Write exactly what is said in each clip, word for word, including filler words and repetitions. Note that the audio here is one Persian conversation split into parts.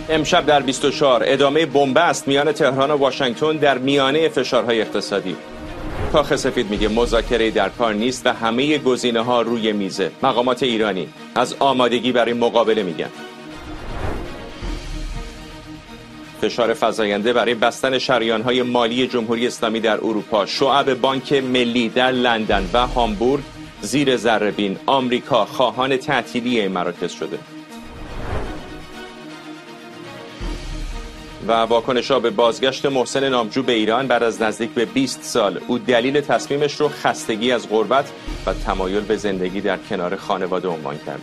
امشب در بیست و چهار ادامه بنبست میان تهران و واشنگتن در میانه فشارهای اقتصادی. کاخ سفید میگه مذاکره در کار نیست و همه گزینه‌ها روی میزه. مقامات ایرانی از آمادگی برای مقابله میگن. فشار فزاینده برای بستن شریان‌های مالی جمهوری اسلامی در اروپا. شعب بانک ملی در لندن و هامبورگ زیر ذره‌بین. آمریکا خواهان تعطیلی این مراکز شده. و واکنش‌ها به بازگشت محسن نامجو به ایران بعد از نزدیک به بیست سال. او دلیل تصمیمش رو خستگی از غربت و تمایل به زندگی در کنار خانواده عنوان کرده.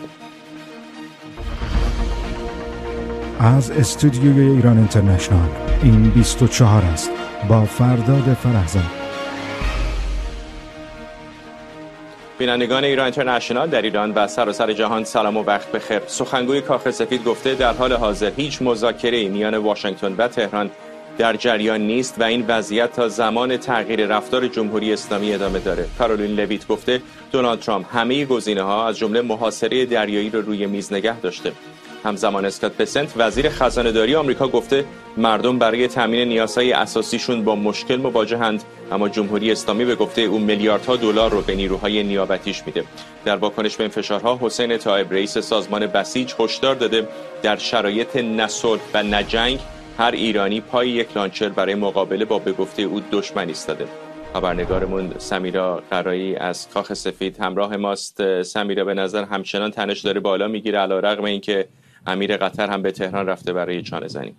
از استودیوی ایران اینترنشنال این بیست و چهار است با فرداد فرهزاد. بینندگان ایران اینترنشنال در ایران و سراسر جهان سلام و وقت بخیر. سخنگوی کاخ سفید گفته در حال حاضر هیچ مذاکره‌ای میان واشنگتن و تهران در جریان نیست و این وضعیت تا زمان تغییر رفتار جمهوری اسلامی ادامه داره. کارولین لویت گفته دونالد ترامپ همه گزینه‌ها از جمله محاصره دریایی رو روی میز نگه داشته. همزمان اسکات بسنت وزیر خزانه‌داری آمریکا گفته مردم برای تامین نیازهای اساسیشون با مشکل مواجهند، اما جمهوری اسلامی به گفته او میلیاردها دلار رو به نیروهای نیابتیش میده. در واکنش به این فشارها حسین طایب رئیس سازمان بسیج هشدار داده در شرایط نه صلح و نه جنگ هر ایرانی پای یک لانچر برای مقابله با به گفته او دشمن ایستاده. خبرنگارمون سمیرا قرایی از کاخ سفید همراه ماست. سمیرا، به نظر همچنان تنش داره بالا میگیره علیرغم اینکه امیر قطر هم به تهران رفته برای چانه زنی.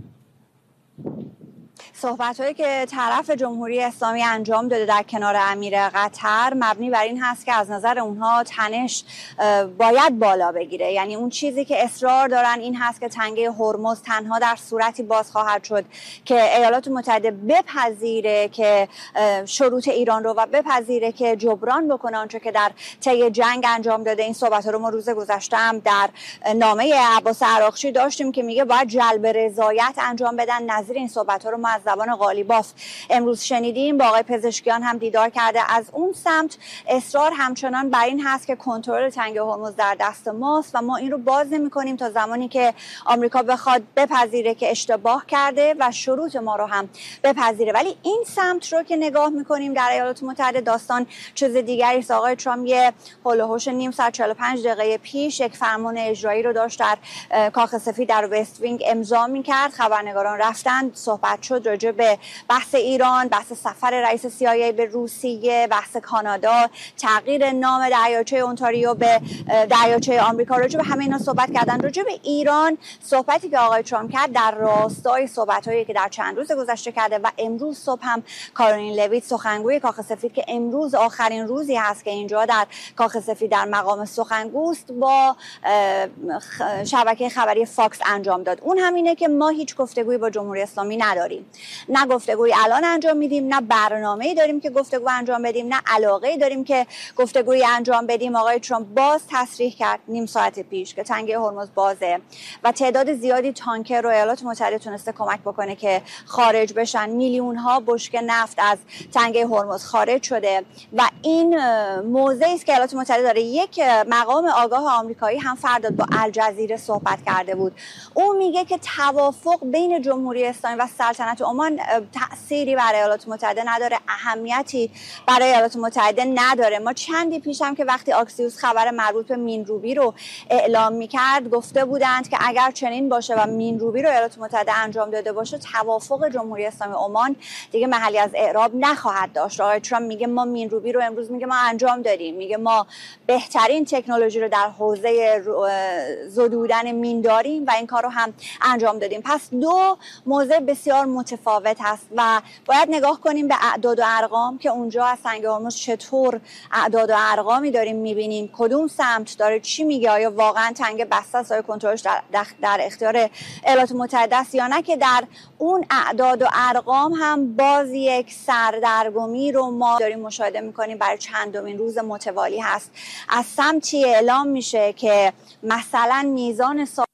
صحبت‌هایی که طرف جمهوری اسلامی انجام داده در کنار امیر قطر مبنی بر این هست که از نظر اونها تنش باید بالا بگیره. یعنی اون چیزی که اصرار دارن این هست که تنگه هرمز تنها در صورتی باز خواهد شد که ایالات متحده بپذیره که شروط ایران رو و بپذیره که جبران بکنه آنچه که در طی جنگ انجام داده. این صحبت‌ها رو ما روز گذشته هم در نامه عباس عراقچی داشتیم که میگه باید جلب رضایت انجام بدن. نظیر این صحبت‌ها رو ما از زبان قالیباف امروز شنیدیم. با آقای پزشکیان هم دیدار کرده. از اون سمت اصرار همچنان بر این هست که کنترل تنگه هرمز در دست ماست و ما این رو باز نمی‌کنیم تا زمانی که آمریکا بخواد بپذیره که اشتباه کرده و شروط ما رو هم بپذیره. ولی این سمت رو که نگاه می‌کنیم در ایالات متحده داستان چیز دیگری است. آقای ترامپ یه هول و هوش نیم ساعت چهل و پنج دقیقه پیش یک فرمان اجرایی رو داشت در کاخ سفید در وست وینگ امضا می‌کرد. خبرنگاران رفتن، صحبت شد راجع به بحث ایران، بحث سفر رئیس سی آی ای به روسیه، بحث کانادا، تغییر نام دریاچه اونتاریو به دریاچه آمریکا. راجع به همه اینا صحبت کردن. راجع به ایران صحبتی که آقای ترامپ کرد در راستای صحبت‌هایی که در چند روز گذشته کرده و امروز صبح هم کارولین لویت سخنگوی کاخ سفید که امروز آخرین روزی هست که اینجا در کاخ سفید در مقام سخنگوست با شبکه خبری فاکس انجام داد. اون همینه که ما هیچ گفتگویی با جمهوری اسلامی نداریم. نه گفتگویی الان انجام میدیم، نه برنامه‌ای داریم که گفتگو انجام بدیم، نه علاقه‌ای داریم که گفتگویی انجام بدیم. آقای ترامپ باز تصریح کرد نیم ساعت پیش که تنگه هرمز بازه و تعداد زیادی تانکر رو ایالات متحده تونسته کمک بکنه که خارج بشن. میلیون‌ها بشکه نفت از تنگه هرمز خارج شده و این موضعی است که ایالات متحده داره. یک مقام آگاه آمریکایی هم فرداد با الجزیره صحبت کرده بود. اون میگه که توافق بین جمهوری اسلامی و سلطنت عمان تأثیری برای ایالات متحده نداره، اهمیتی برای ایالات متحده نداره. ما چندی پیش هم که وقتی آکسیوس خبر مربوط به مینروبی رو اعلام میکرد گفته بودند که اگر چنین باشه و مینروبی رو ایالات متحده انجام داده باشه توافق جمهوری اسلامی عمان دیگه محلی از اعراب نخواهد داشت. آقای ترامپ میگه ما مینروبی رو امروز میگه ما انجام دادیم، میگه ما بهترین تکنولوژی رو در حوزه زدودن مین داریم و این کار رو هم انجام دادیم. پس دو موضوع بسیار متفاوت هست و باید نگاه کنیم به اعداد و ارقام که اونجا از تنگه هرمز چطور اعداد و ارقامی داریم میبینیم، کدوم سمت داره چی میگه، آیا واقعا تنگه بسته است، آیا کنترلش در, در اختیار ایالات متحده است یا نه، که در اون اعداد و ارقام هم باز یک سردرگمی رو ما داریم مشاهده میکنیم. برای چندمین روز متوالی هست از سمتی اعلام میشه که مثلا میزان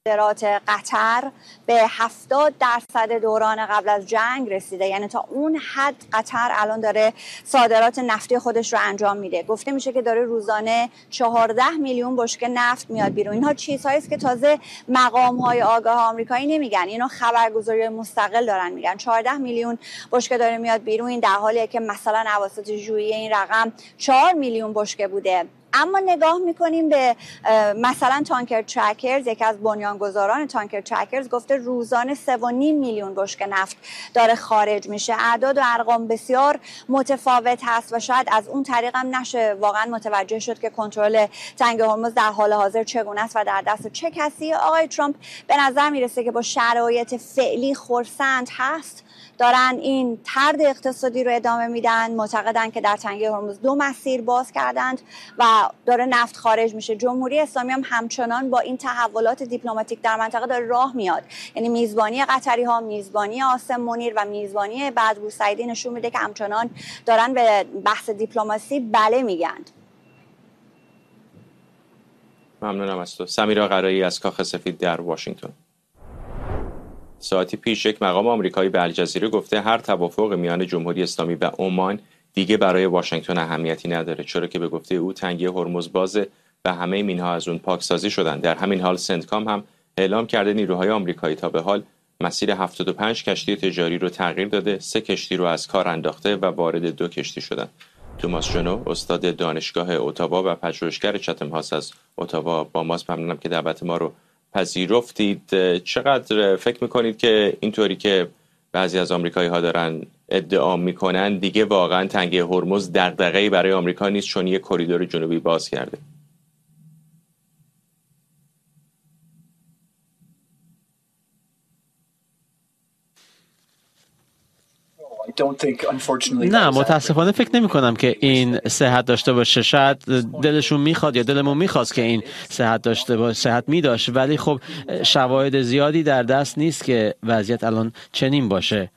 صادرات قطر به هفتاد درصد دوران قبل از جنگ رسیده. یعنی تا اون حد قطر الان داره صادرات نفتی خودش رو انجام میده. گفته میشه که داره روزانه چهارده میلیون بشکه نفت میاد بیرون. اینها چیزهایی است که تازه مقام‌های آگاه آمریکایی نمیگن، اینو خبرگزاری مستقل دارن میگن. چهارده میلیون بشکه داره میاد بیرون، این در حالیه که مثلا اواسط ژوئیه این رقم چهار میلیون بشکه بوده. اما نگاه میکنیم به مثلا تانکر ترکرز، یکی از بنیانگذاران تانکر ترکرز گفته روزانه سه و نیم میلیون بشکه نفت داره خارج میشه. اعداد و ارقام بسیار متفاوت هست و شاید از اون طریق هم نشه واقعا متوجه شد که کنترل تنگه هرمز در حال حاضر چگونه است و در دست چه کسی. آقای ترامپ به نظر میرسه که با شرایط فعلی خرسند هست، دارن این طرد اقتصادی رو ادامه میدن، معتقدن که در تنگه هرمز دو مسیر باز کردند و داره نفت خارج میشه. جمهوری اسلامی هم همچنان با این تحولات دیپلماتیک در منطقه داره راه میاد. یعنی میزبانی قطری ها، میزبانی عاصم منیر و میزبانی بدرو سعیدی نشون میده که همچنان دارن به بحث دیپلماسی بله میگند. ممنونم از تو. سمیرا قرایی از کاخ سفید در واشنگتن. ساعتی پیش یک مقام آمریکایی به الجزیره گفته هر توافق میان جمهوری اسلامی و عمان دیگه برای واشنگتن اهمیتی نداره، چرا که به گفته او تنگه هرمز بازه و همه مینها از اون پاکسازی شدن. در همین حال سنتکام هم اعلام کرده نیروهای آمریکایی تا به حال مسیر هفتاد و پنج کشتی تجاری رو تغییر داده، سه کشتی رو از کار انداخته و وارد دو کشتی شدن. توماس جنو، استاد دانشگاه اتاوا و پژوهشگر چتم هاوس از اتاوا با ماست. ممنونم که دعوت ما رو پذیرفتید. چقدر فکر میکنید که اینطوری که بعضی از آمریکایی ها دارن ادعا میکنن دیگه واقعا تنگه هرمز دغدغه‌ای برای آمریکا نیست چون یک کریدور جنوبی باز کرده؟ نه، متاسفانه فکر نمی کنم که این صحت داشته باشه. شاید دلشون میخواد یا دلمون میخواست که این صحت داشته باشه، صحت می داشت، ولی خب شواهد زیادی در دست نیست که وضعیت الان چنین باشه.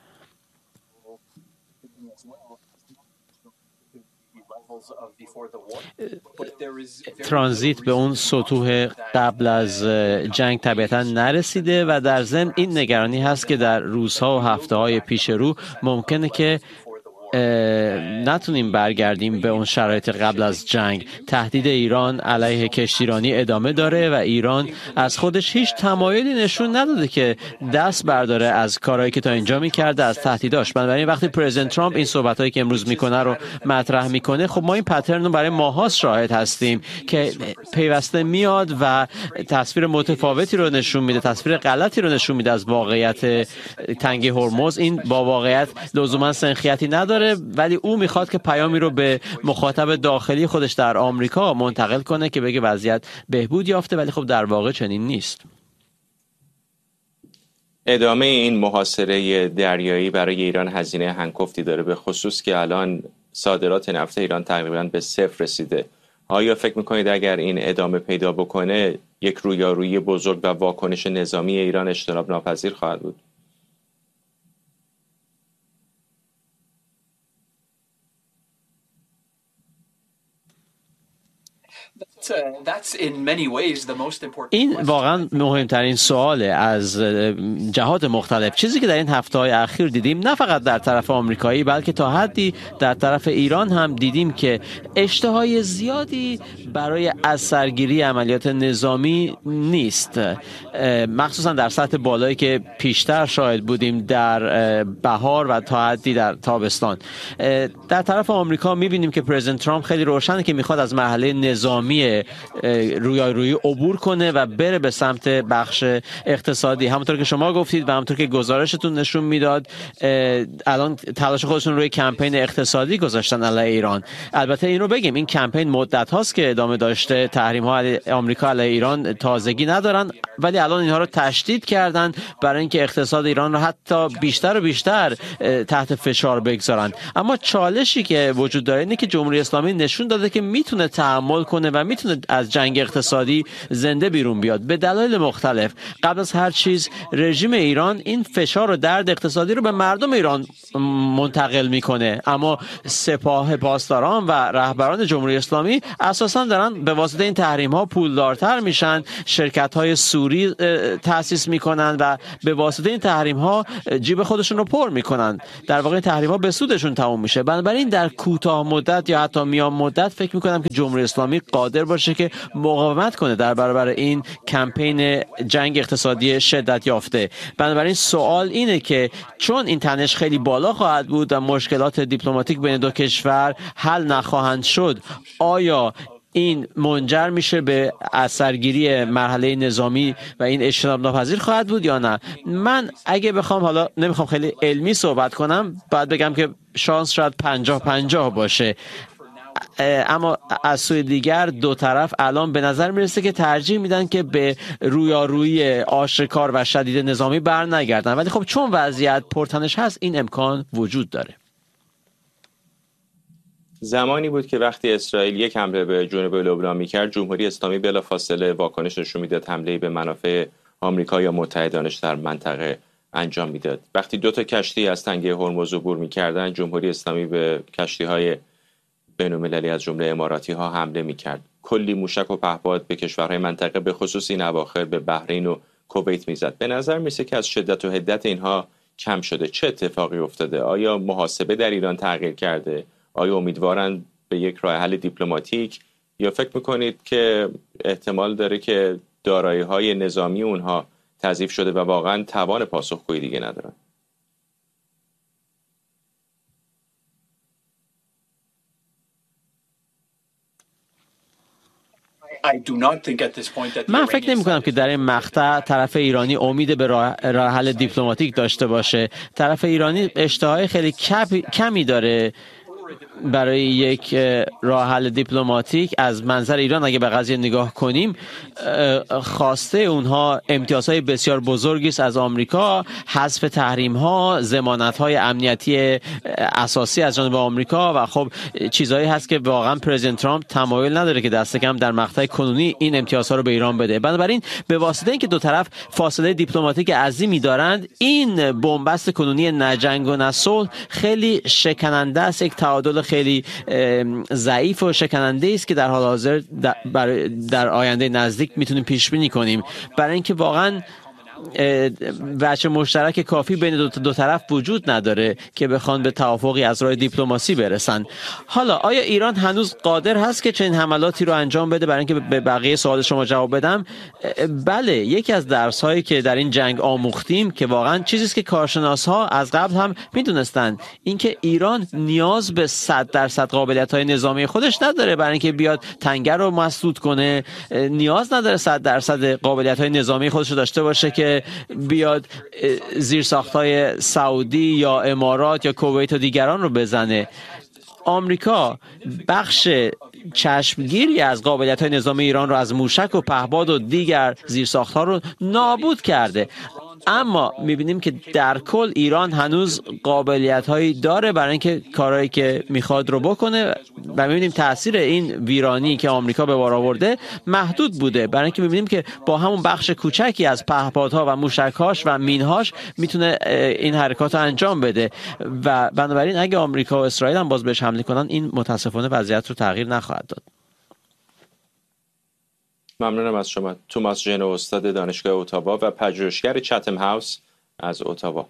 ترانزیت به اون سطوح قبل از جنگ طبیعتا نرسیده و در ضمن این نگرانی هست که در روزها و هفته‌های پیش رو ممکنه که نتونیم برگردیم به اون شرایط قبل از جنگ. تهدید ایران علیه کشتیرانی ادامه داره و ایران از خودش هیچ تمایلی نشون نداده که دست برداره از کارهایی که تا اینجا میکرده، از تهدیداش. بنابراین وقتی پرزیدنت ترامپ این صحبتایی که امروز میکنه رو مطرح میکنه، خب ما این پترن رو برای ماها شاهد هستیم که پیوسته میاد و تصویر متفاوتی رو نشون میده، تصویر غلطی رو نشون میده از واقعیت تنگه هرمز. این با واقعیت لزوما سنخیتی نداره، ولی او میخواد که پیامی رو به مخاطب داخلی خودش در آمریکا منتقل کنه که بگه وضعیت بهبود یافته، ولی خب در واقع چنین نیست. ادامه این محاصره دریایی برای ایران هزینه هنگفتی داره، به خصوص که الان صادرات نفت ایران تقریبا به صفر رسیده. آیا فکر میکنید اگر این ادامه پیدا بکنه یک رویارویی بزرگ و واکنش نظامی ایران اجتناب ناپذیر خواهد بود؟ این واقعا مهمترین سواله از جهات مختلف. چیزی که در این هفته‌های اخیر دیدیم، نه فقط در طرف آمریکایی بلکه تا حدی در طرف ایران هم دیدیم که اشتهای زیادی برای از سرگیری عملیات نظامی نیست، مخصوصا در سطح بالایی که پیشتر شاهد بودیم در بهار و تا حدی در تابستان. در طرف آمریکا می‌بینیم که پرزیدنت ترامپ خیلی روشنه که می‌خواد از مرحله نظامی رویارویی عبور کنه و بره به سمت بخش اقتصادی. همونطور که شما گفتید و همونطور که گزارشتون نشون میداد، الان تلاش خودشون روی کمپین اقتصادی گذاشتن علیه ایران. البته این رو بگیم، این کمپین مدت هاست که ادامه داشته، تحریم ها علیه آمریکا علیه ایران تازگی ندارن، ولی الان اینها رو تشدید کردن برای اینکه اقتصاد ایران رو حتی بیشتر و بیشتر تحت فشار بگذارن. اما چالشی که وجود داره اینه که جمهوری اسلامی نشون داده که میتونه تحمل کنه میکنه و میتونه از جنگ اقتصادی زنده بیرون بیاد به دلایل مختلف. قبل از هر چیز رژیم ایران این فشار و درد اقتصادی رو به مردم ایران منتقل میکنه، اما سپاه پاسداران و رهبران جمهوری اسلامی اساسا دارن به واسطه این تحریم ها پولدارتر میشن، شرکت های سوری تأسیس میکنن و به واسطه این تحریم ها جیب خودشون رو پر میکنن. در واقع تحریم ها به سودشون تموم میشه. بنابراین در کوتاه مدت یا حتی میان مدت فکر میکنم که جمهوری اسلامی قادر باشه که مقاومت کنه در برابر این کمپین جنگ اقتصادی شدت یافته. بنابراین سوال اینه که چون این تنش خیلی بالا خواهد بود و مشکلات دیپلماتیک بین دو کشور حل نخواهند شد، آیا این منجر میشه به اثرگیری مرحله نظامی و این اجتناب ناپذیر خواهد بود یا نه؟ من اگه بخوام، حالا نمیخوام خیلی علمی صحبت کنم، باید بگم که شانس شاید پنجاه پنجاه باشه، اما از سوی دیگر دو طرف الان به نظر میرسه که ترجیح میدن که به رویارویی آشکار و شدید نظامی بر نگردن، ولی خب چون وضعیت پرتنش هست این امکان وجود داره. زمانی بود که وقتی اسرائیل یک حمله به جنوب لبنان میکرد، جمهوری اسلامی بلافاصله واکنش نشون میداد، حمله به منافع آمریکا یا متحدانش در منطقه انجام میداد. وقتی دو تا کشتی از تنگه هرمز عبور میکردن، جمهوری اسلامی به کشتی‌های بین‌المللی از جمله اماراتی ها حمله میکرد. کلی موشک و پهپاد به کشورهای منطقه به خصوص این اواخر به بحرین و کویت میزد. به نظر میسه که از شدت و حدت اینها کم شده. چه اتفاقی افتاده؟ آیا محاسبه در ایران تغییر کرده؟ آیا امیدوارن به یک راه حل دیپلماتیک، یا فکر میکنید که احتمال داره که دارایی های نظامی اونها تضعیف شده و واقعا توان پاسخگویی دیگه ندارن؟ من فکر نمی کنم که در این مقطع طرف ایرانی امید به راه حل دیپلماتیک داشته باشه. طرف ایرانی اشتهای خیلی کمی داره برای یک راه حل دیپلماتیک. از منظر ایران اگه به قضیه نگاه کنیم، خواسته اونها امتیازهای بسیار بزرگی است از آمریکا، حذف تحریم‌ها، ضمانت‌های امنیتی اساسی از جانب آمریکا و خب چیزایی هست که واقعا پرزیدنت ترامپ تمایل نداره که دست کم در مقطع کنونی این امتیازها رو به ایران بده. بنابراین به واسطه اینکه دو طرف فاصله دیپلماتیک عظیمی دارند، این بنبست کنونی نه جنگ و نه صلح خیلی شکننده است، یک تعادل خیلی ضعیف و شکننده است که در حال حاضر در, در آینده نزدیک میتونیم پیش بینی کنیم، برای اینکه واقعا وجه مشترک کافی بین دو, دو طرف وجود نداره که بخوان به توافقی از راه دیپلماسی برسن. حالا آیا ایران هنوز قادر هست که چنین حملاتی رو انجام بده؟ برای اینکه به بقیه سوال شما جواب بدم، بله، یکی از درس هایی که در این جنگ آموختیم که واقعا چیزی است که کارشناس ها از قبل هم میدونستن، اینکه ایران نیاز به صد درصد قابلیت های نظامی خودش نداره برای اینکه بیاد تنگه رو مسدود کنه، نیاز نداره صد درصد قابلیت های نظامی خودش رو داشته باشه که بیاد زیرساخت‌های سعودی یا امارات یا کویت و دیگران رو بزنه. آمریکا بخش چشمگیری از قابلیت‌های نظامی ایران رو از موشک و پهپاد و دیگر زیرساخت‌ها رو نابود کرده، اما می‌بینیم که در کل ایران هنوز قابلیت‌هایی داره برای اینکه کارهایی که می‌خواد رو بکنه و می‌بینیم تاثیر این ویرانی که آمریکا به بار آورده محدود بوده، برای اینکه می‌بینیم که با همون بخش کوچکی از پهپادها و موشک‌هاش و مین‌هاش میتونه این حرکات رو انجام بده و بنابراین اگه آمریکا و اسرائیل هم باز بهش حمله کنن، این متاسفانه وضعیت رو تغییر نخواهد داد. ممنونم از شما. توماس ژنو، استاد دانشگاه اتاوا و پژوهشگر چتم هاوس از اتاوا.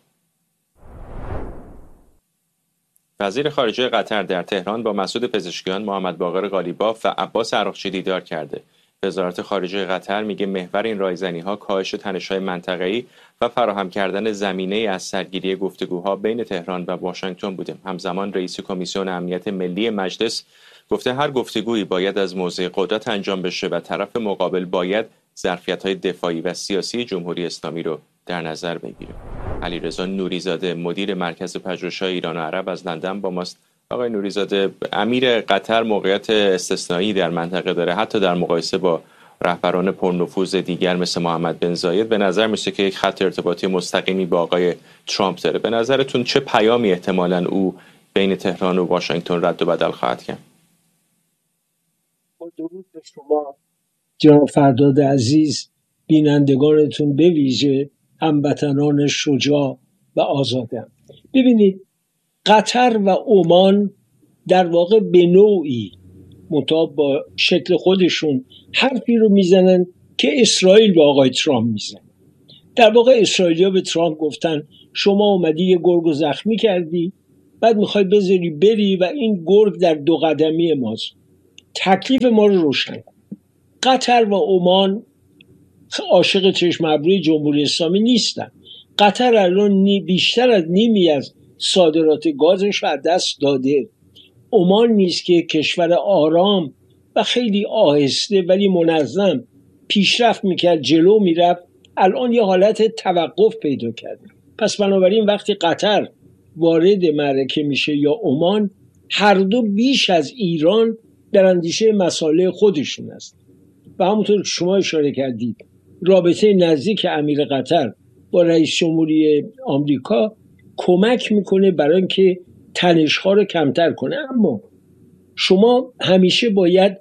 وزیر خارجه قطر در تهران با مسعود پزشکیان، محمد باقر قالیباف و عباس عراقچی دیدار کرده. وزارت خارجه قطر میگه محور این رایزنی‌ها کاهش تنش‌های منطقه‌ای و فراهم کردن زمینه از سرگیری گفتگوها بین تهران و واشنگتن بوده. همزمان رئیس کمیسیون امنیت ملی مجلس گفته هر گفتگویی باید از موضع قدرت انجام بشه و طرف مقابل باید ظرفیت‌های دفاعی و سیاسی جمهوری اسلامی رو در نظر بگیره. علیرضا نوریزاده، مدیر مرکز پژوهش‌های ایران و عرب از لندن با ماست. آقای نوریزاده، امیر قطر موقعیت استثنایی در منطقه داره، حتی در مقایسه با رهبران پرنفوذ دیگر مثل محمد بن زاید. به نظر میسه که یک خط ارتباطی مستقیمی با آقای ترامپ داره. به نظرتون چه پیامی احتمالاً او بین تهران و واشنگتن رد و بدل خواهد کرد؟ درود به شما جناب فرداد عزیز، بینندگانتون به ویژه هموطنان شجاع و آزادم. ببینید، قطر و عمان در واقع به نوعی مطابق با شکل خودشون حرفی رو میزنن که اسرائیل به آقای ترامپ میزنه. در واقع اسرائیلیا به ترامپ گفتن شما اومدی یه گرگ زخمی کردی، بعد میخوای بذاری بری و این گرگ در دو قدمی ماست. تکلیف ما رو روشن. قطر و عمان عاشق چشم ابروی جمهوری اسلامی نیستن. قطر الان بیشتر از نیمی از صادرات گازش رو از دست داده. عمان نیست که کشور آرام و خیلی آهسته ولی منظم پیشرفت میکرد، جلو میرفت، الان یه حالت توقف پیدا کرده. پس بنابراین وقتی قطر وارد معرکه میشه یا عمان، هر دو بیش از ایران در اندیشه مصالح خودشون است. و همونطور که شما اشاره کردید، رابطه نزدیک امیر قطر با رئیس جمهوری آمریکا کمک میکنه برای اینکه تنش‌ها رو کمتر کنه. اما شما همیشه باید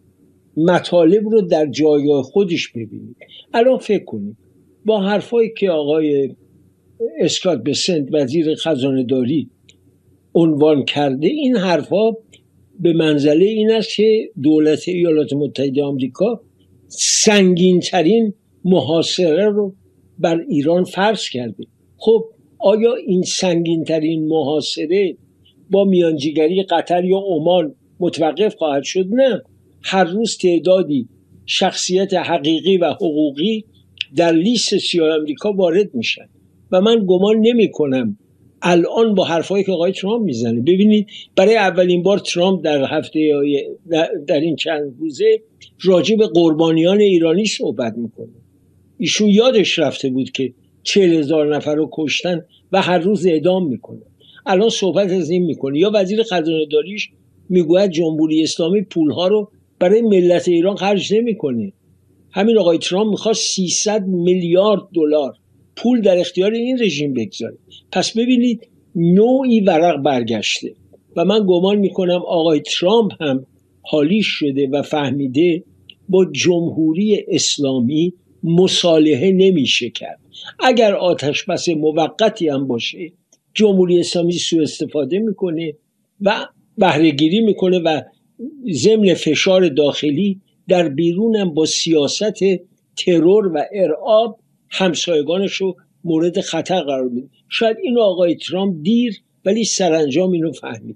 مطالب رو در جایگاه خودش ببینید. الان فکر کنید با حرفایی که آقای اسکات بسنت وزیر خزانه داری عنوان کرده، این حرفا به منزله این است که دولت ایالات متحده آمریکا سنگین ترین محاصره رو بر ایران فرض کرده. خب آیا این سنگین ترین محاصره با میانجیگری قطر یا عمان متوقف خواهد شد؟ نه، هر روز تعدادی شخصیت حقیقی و حقوقی در لیست سیاه آمریکا وارد میشن و من گمان نمی کنم الان با حرفایی که آقای ترامپ میزنه. ببینید، برای اولین بار ترامپ در هفته در این چند روزه راجع به قربانیان ایرانی صحبت میکنه. ایشون یادش رفته بود که چهل هزار نفر رو کشتن و هر روز اعدام میکنه. الان صحبت از این میکنه. یا وزیر خزانه داریش میگوید جمهوری اسلامی پولها رو برای ملت ایران خرج نمیکنه. همین آقای ترامپ میخواد سیصد میلیارد دلار پول در اختیار این رژیم بگذاره. پس ببینید نوعی ورق برگشته و من گمان میکنم آقای ترامپ هم حالیش شده و فهمیده با جمهوری اسلامی مصالحه نمیشه کرد. اگر آتش بس موقتی هم باشه، جمهوری اسلامی سوء استفاده میکنه و بهره گیری میکنه و ضمن فشار داخلی در بیرون هم با سیاست ترور و ارعاب همسایگانش رو مورد خطر قرار میده. شاید اینو آقای ترامپ دیر ولی سرانجام اینو فهمیده.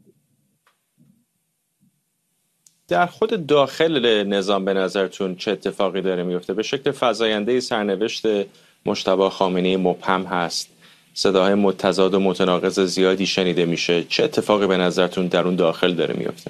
در خود داخل نظام به نظرتون چه اتفاقی داره میفته؟ به شکل فزاینده سرنوشت مجتبی خامنه‌ای مبهم هست، صداهای متضاد و متناقض زیادی شنیده میشه. چه اتفاقی به نظرتون در اون داخل داره میفته؟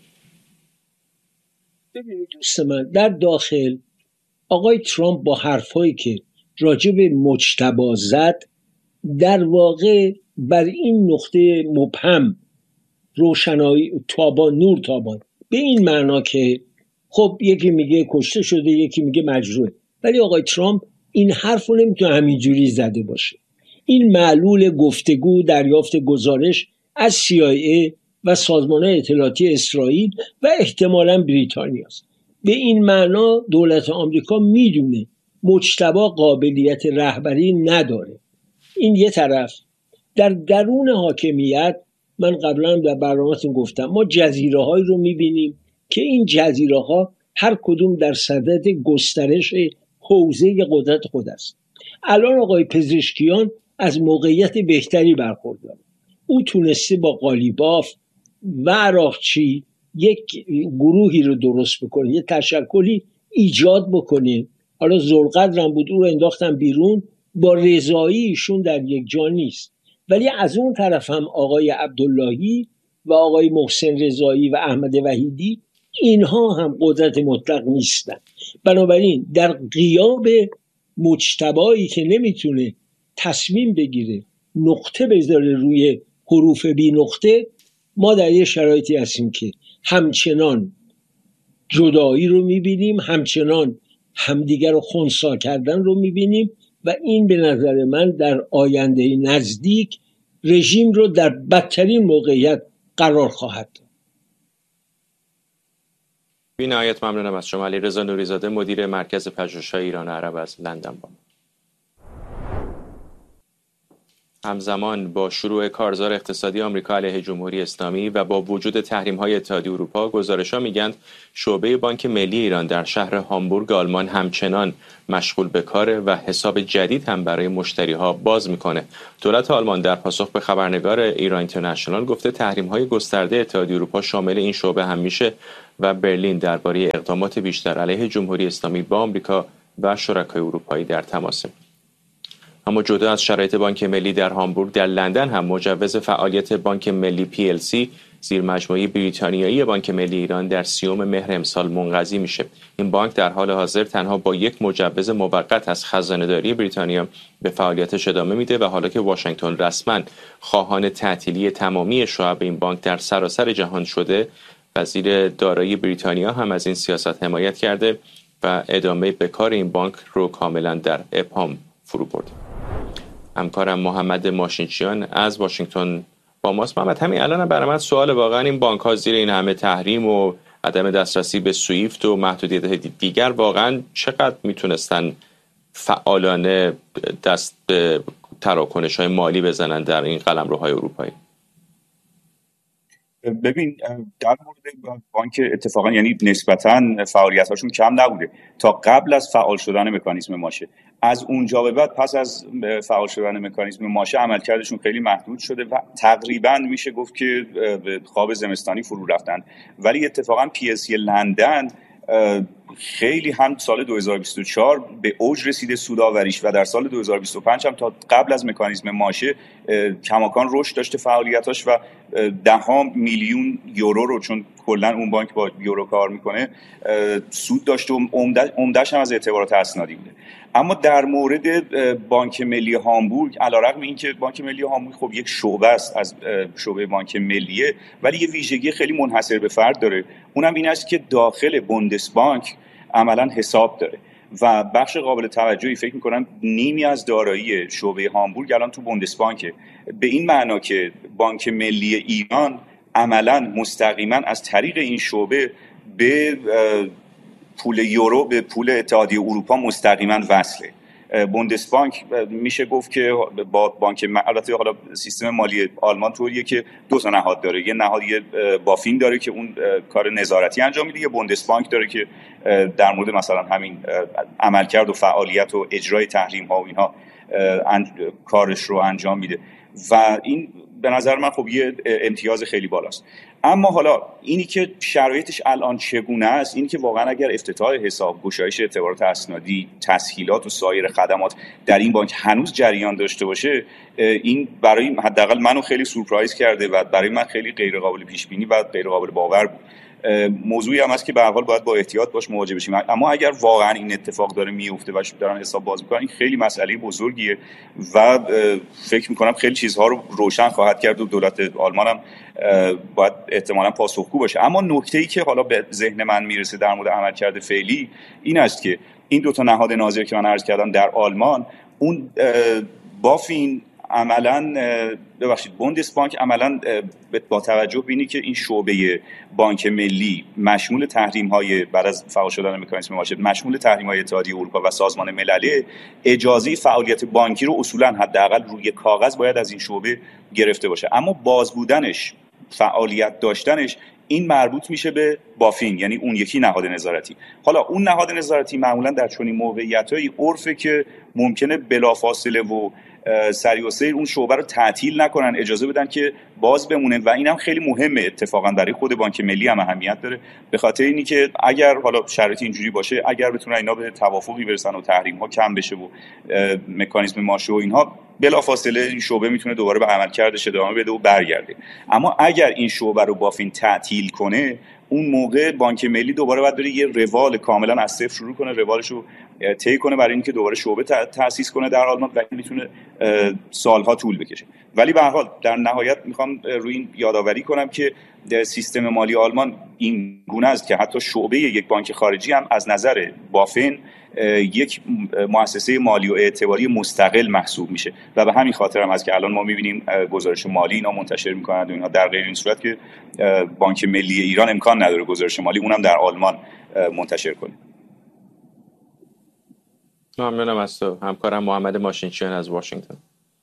ببینید دوست من، در داخل آقای ترامپ با حرفایی که راجع به مجتبی زد در واقع بر این نقطه مبهم روشنایی تابان نور تابان، به این معنا که خب یکی میگه کشته شده، یکی میگه مجروحه. ولی آقای ترامپ این حرف رو نمیتونه همینجوری زده باشه. این معلول گفتگو، دریافت گزارش از سی آی ای و سازمان اطلاعاتی اسرائیل و احتمالاً بریتانیا است. به این معنا دولت آمریکا میدونه مجتبی قابلیت رهبری نداره. این یه طرف. در درون حاکمیت من قبلا در برنامه‌تون گفتم ما جزیره هایی رو میبینیم که این جزیره ها هر کدوم در صدد گسترش حوزه قدرت خود است. الان آقای پزشکیان از موقعیت بهتری برخورداره. او تونسته با قالیباف و عراقچی یک گروهی رو درست بکنه، یک تشکلی ایجاد بکنه. حالا ذوالقدر هم بود، او رو انداختن بیرون، با رضایی ایشون در یک جا نیست. ولی از اون طرف هم آقای عبداللهی و آقای محسن رضایی و احمد وحیدی، اینها هم قدرت مطلق نیستن. بنابراین در غیاب مجتبی که نمیتونه تصمیم بگیره، نقطه بذاره روی حروف بی نقطه، ما در یه شرایطی هستیم که همچنان جدایی رو میبینیم، همچنان همدیگر رو خنثی کردن رو میبینیم و این به نظر من در آینده نزدیک رژیم رو در بدترین موقعیت قرار خواهد داد. بی نهایت ممنونم از شما. علیرضا نوری‌زاده، مدیر مرکز پژوهش‌های ایران عرب از لندن با ما. همزمان با شروع کارزار اقتصادی آمریکا علیه جمهوری اسلامی و با وجود تحریم‌های اتحادیه اروپا، گزارش‌ها میگند شعبه بانک ملی ایران در شهر هامبورگ آلمان همچنان مشغول به کاره و حساب جدید هم برای مشتری‌ها باز میکنه. دولت آلمان در پاسخ به خبرنگار ایران اینترنشنال گفته تحریم‌های گسترده اتحادیه اروپا شامل این شعبه هم میشه و برلین درباره اقدامات بیشتر علیه جمهوری اسلامی با آمریکا و شرکای اروپایی در تماسه. اما جدا از شرایط بانک ملی در هامبورگ، در لندن هم مجوز فعالیت بانک ملی پی ال سی زیر مجموعه بریتانیایی بانک ملی ایران در سیوم مهر امسال منقضی میشه. این بانک در حال حاضر تنها با یک مجوز موقت از خزانه‌داری بریتانیا به فعالیتش ادامه میده و حالا که واشنگتن رسما خواهان تعطیلی تمامی شعب این بانک در سراسر جهان شده، وزیر دارایی بریتانیا هم از این سیاست حمایت کرده و ادامه به کار این بانک رو کاملا در ابهام فرو برده. همکارم محمد ماشینچیان از واشنگتن با ماست. محمد، همین الان هم برای من سوال، واقعا این بانک ها زیر این همه تحریم و عدم دسترسی به سویفت و محدودیت دیگر واقعا چقدر میتونستن فعالانه دست به تراکنش های مالی بزنن در این قلمروهای اروپایی؟ ببین، در مورد بانک اتفاقا یعنی نسبتاً فعالیتاشون کم نبوده تا قبل از فعال شدن مکانیزم ماشه. از اونجا به بعد پس از فعال شدن مکانیزم ماشه عملکردشون خیلی محدود شده و تقریباً میشه گفت که به خواب زمستانی فرو رفتن. ولی اتفاقا پی ال سی لندن خیلی هم سال دو هزار و بیست و چهار به اوج رسیده سودآوریش و در سال دو هزار و بیست و پنج هم تا قبل از مکانیزم ماشه کماکان رشد داشته فعالیتاش و ده ها میلیون یورو رو، چون کلا اون بانک با یورو کار میکنه، سود داشته و عمده‌اش هم از اعتبارات اسنادی بوده. اما در مورد بانک ملی هامبورگ، علیرغم اینکه بانک ملی هامبورگ خب یک شعبه است از شعبه بانک ملیه، ولی یه ویژگی خیلی منحصر به فرد داره. اونم این است که داخل بوندسبانک عملاً حساب داره و بخش قابل توجهی، فکر می‌کنم نیمی از دارایی شعبه هامبورگ الان تو بوندسبانکه. به این معنا که بانک ملی ایران عملاً مستقیما از طریق این شعبه به پول یورو، به پول اتحادیه اروپا مستقیما وصله. بوندسبانک میشه گفت که با بانک، البته حالا سیستم مالی آلمان طوریه که دو تا نهاد داره، یه نهاد یه بافین داره که اون کار نظارتی انجام میده، یه بوندسبانک داره که در مورد مثلا همین عملکرد و فعالیت و اجرای تحریم ها و اینها کارش رو انجام میده و این به نظر من خب یه امتیاز خیلی بالاست. اما حالا اینی که شرایطش الان چگونه است، اینی که واقعا اگر افتتاح حساب، گشایش اعتبارات اسنادی، تسهیلات و سایر خدمات در این بانک هنوز جریان داشته باشه، این برای حداقل منو خیلی سورپرایز کرده و برای من خیلی غیر قابل پیش بینی و غیر قابل باور بود. موضوعی هم هست که به هر حال باید با احتیاط باش مواجه بشیم. اما اگر واقعا این اتفاق داره میفته و دارن حساب باز میکنن، این خیلی مسئله بزرگیه و فکر میکنم خیلی چیزها رو روشن خواهد کرد و دولت آلمان هم باید احتمالاً پاسخگو باشه. اما نکته‌ای که حالا به ذهن من میرسه در مورد عملکرد فعلی این است که این دو تا نهاد ناظر که من عرض کردم در آلمان، اون بافین عملاً ببخشید بوندسبانک عملاً با توجه به اینی که این شعبه بانک ملی مشمول تحریم‌های بعد از فعال شدن مکانیزم ماشه، مشمول تحریم‌های اتحادیه اروپا و سازمان ملل، اجازه فعالیت بانکی رو اصولاً حداقل روی کاغذ باید از این شعبه گرفته باشه. اما باز بودنش، فعالیت داشتنش، این مربوط میشه به بافین، یعنی اون یکی نهاد نظارتی. حالا اون نهاد نظارتی معمولاً در چنین موقعیتایی عرفه که ممکنه بلافاصله و سریع و سیر اون شعبه رو تعطیل نکنن، اجازه بدن که باز بمونه و اینم خیلی مهمه اتفاقا برای خود بانک ملی هم اهمیت داره، به خاطر اینی که اگر حالا شرایط اینجوری باشه، اگر بتونن اینا به توافقی برسن و تحریم ها کم بشه و مکانیزم ماشه و اینها، بلافاصله این شعبه میتونه دوباره به عملکردش ادامه بده و برگرده. اما اگر این شعبه رو بافین تعطیل کنه، اون موقع بانک ملی دوباره باید بره یه روال کاملا از صفر شروع کنه، روالش رو طی کنه برای اینکه دوباره شعبه تأسیس کنه در آلمان و این میتونه سالها طول بکشه. ولی به هر حال در نهایت میخوام روی این یادآوری کنم که سیستم مالی آلمان این گونه است که حتی شعبه یک بانک خارجی هم از نظر بافین یک مؤسسه مالی و اعتباری مستقل محسوب میشه و به همین خاطر هم هست که الان ما میبینیم گزارش مالی اینا منتشر میکنند و اینا، در غیر این صورت که بانک ملی ایران امکان نداره گزارش مالی اونم در آلمان منتشر کنه. ممنونم از تو. همکارم محمد ماشینچیان از واشنگتن.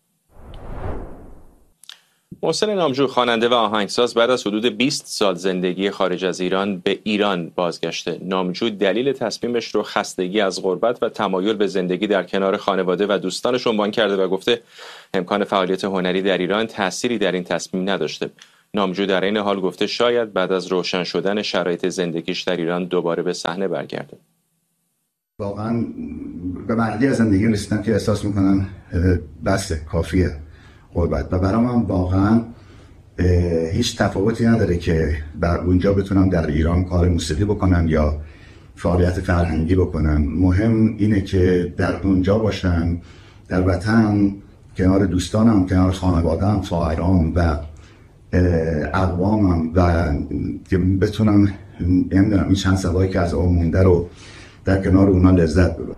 محسن نامجو خواننده و آهنگساز بعد از حدود بیست سال زندگی خارج از ایران به ایران بازگشته. نامجو دلیل تصمیمش رو خستگی از غربت و تمایل به زندگی در کنار خانواده و دوستانش عنوان کرده و گفته امکان فعالیت هنری در ایران تأثیری در این تصمیم نداشته. نامجو در این حال گفته شاید بعد از روشن شدن شرایط زندگیش در ایران دوباره به صحنه برگرده. واقعا به مرحله از زندگی رسیدم که احساس میکنم بس کافیه غربت و برام هم واقعا هیچ تفاوتی نداره که در اونجا بتونم در ایران کار موسیقی بکنم یا فعالیت فرهنگی بکنم. مهم اینه که در اونجا باشم، در وطن، کنار دوستانم، کنار خانواده‌ام، فقرام و اقوامم و بتونم نمیدونم این چند سالایی که از اون مونده رو در کنار اونا لذت ببرم.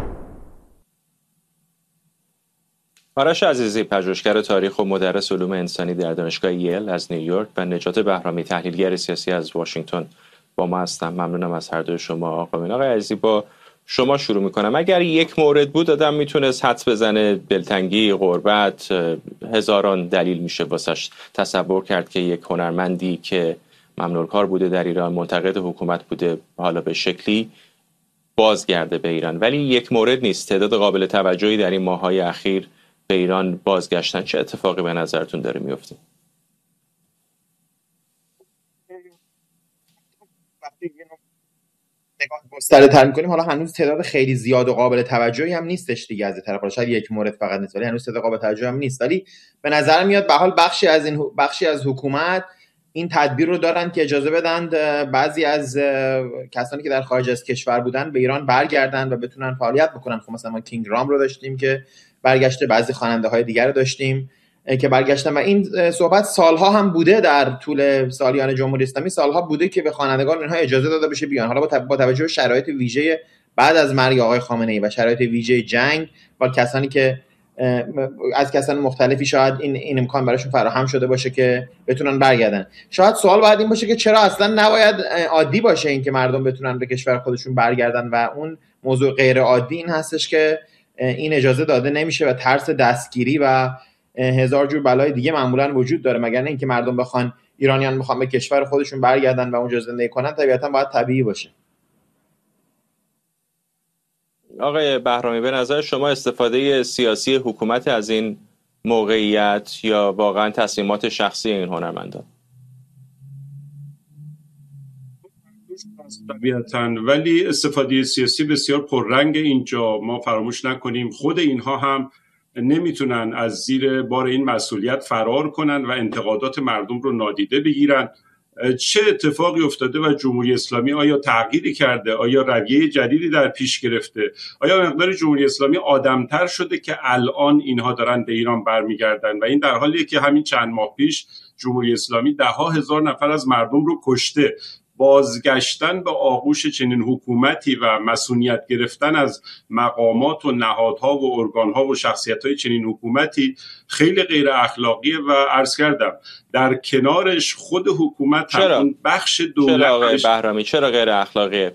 آرش عزیزی، پژوهشگر تاریخ و مدرس علوم انسانی در دانشگاه ییل از نیویورک و نجات بهرامی، تحلیلگر سیاسی از واشنگتن با ما هستم. ممنونم از هر دوی شما. آقایان، آقای عزیزی با شما شروع میکنم. اگر یک مورد بود آدم میتونست حدس بزنه دلتنگی، غربت، هزاران دلیل میشه واسش تصور کرد که یک هنرمندی که ممنون کار بوده در ایران، منتقد حکومت بوده، حالا به شکلی بازگرده به ایران. ولی یک مورد نیست. تعداد قابل توجهی در این ماه‌های اخیر به ایران بازگشتن. چه اتفاقی به نظرتون داره میفته؟ نگاه گسترده‌تر می‌کنیم، حالا هنوز تعداد خیلی زیاد و قابل توجهی هم نیستش دیگه. از این طرف شاید یک مورد فقط نیست، ولی هنوز تعداد قابل توجه هم نیست. ولی به نظر میاد به حال بخشی از این بخشی از حکومت این تدبیر رو دارن که اجازه بدن بعضی از کسانی که در خارج از کشور بودن به ایران برگردن و بتونن فعالیت بکنن. خب مثلا ما کینگ رام رو داشتیم که برگشته، بعضی خواننده‌های دیگر رو داشتیم که برگشتن و این صحبت سالها هم بوده در طول سالیان جمهوری اسلامی، سالها بوده که به خوانندگان اینها اجازه داده بشه بیان. حالا با توجه به شرایط ویژه بعد از مرگ آقای خامنه‌ای و شرایط ویژه جنگ با کسانی که از کسان مختلفی شاید این این امکان براشون فراهم شده باشه که بتونن برگردن. شاید سوال باید این باشه که چرا اصلا نباید عادی باشه این که مردم بتونن به کشور خودشون برگردن و اون موضوع غیر عادی این هستش که این اجازه داده نمیشه و ترس دستگیری و هزار جور بلای دیگه معمولا وجود داره. مگر نه اینکه مردم بخوان، ایرانیان بخوان به کشور خودشون برگردن و اونجا زندگی کنن، طبیعتا باید طبیعی باشه. آقای بهرامی، به نظر شما استفاده سیاسی حکومت از این موقعیت یا واقعا تصمیمات شخصی این هنرمندان؟ طبیعتاً، ولی استفاده سیاسی بسیار پررنگ اینجا. ما فراموش نکنیم خود اینها هم نمیتونن از زیر بار این مسئولیت فرار کنن و انتقادات مردم رو نادیده بگیرن. چه اتفاقی افتاده و جمهوری اسلامی آیا تغییری کرده؟ آیا رویه جدیدی در پیش گرفته؟ آیا مقدار جمهوری اسلامی آدمتر شده که الان اینها دارن به ایران برمیگردن؟ و این در حالیه که همین چند ماه پیش جمهوری اسلامی ده ها هزار نفر از مردم رو کشته. بازگشتن به آغوش چنین حکومتی و مسئولیت گرفتن از مقامات و نهادها و ارگانها و شخصیت‌های چنین حکومتی خیلی غیر اخلاقیه و عرض کردم در کنارش خود حکومت هم اون بخش دولت. چرا آقای بهرامی چرا غیر اخلاقیه؟